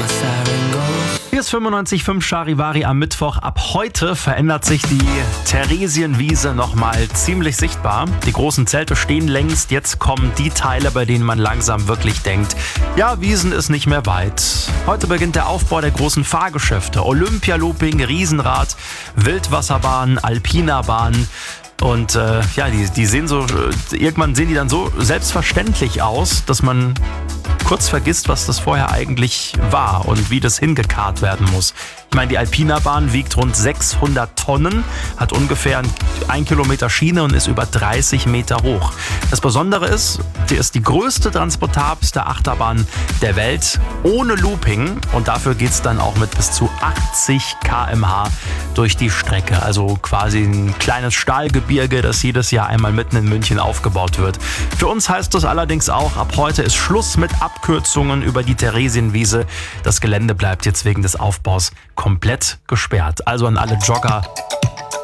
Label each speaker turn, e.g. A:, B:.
A: Hier ist 95.5 Charivari am Mittwoch. Ab heute verändert sich die Theresienwiese nochmal ziemlich sichtbar. Die großen Zelte stehen längst. Jetzt kommen die Teile, bei denen man langsam wirklich denkt, ja, Wiesn ist nicht mehr weit. Heute beginnt der Aufbau der großen Fahrgeschäfte. Olympialooping, Riesenrad, Wildwasserbahn, Alpina-Bahn. Und die sehen so, irgendwann sehen die dann so selbstverständlich aus, dass man kurz vergisst, was das vorher eigentlich war und wie das hingekarrt werden muss. Ich meine, die Alpina-Bahn wiegt rund 600 Tonnen, hat ungefähr 1 Kilometer Schiene und ist über 30 Meter hoch. Das Besondere ist, sie ist die größte, transportabelste Achterbahn der Welt ohne Looping und dafür geht es dann auch mit bis zu 80 km/h durch die Strecke. Also quasi ein kleines Stahlgebirge, das jedes Jahr einmal mitten in München aufgebaut wird. Für uns heißt das allerdings auch, ab heute ist Schluss mit Abkürzungen über die Theresienwiese. Das Gelände bleibt jetzt wegen des Aufbaus komplett gesperrt. Also an alle Jogger,